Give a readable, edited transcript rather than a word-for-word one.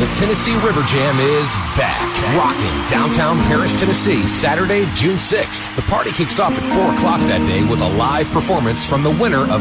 Tennessee River Jam is back. Rocking downtown Paris, Tennessee, Saturday, June 6th. The party kicks off at 4 o'clock that day with a live performance from the winner of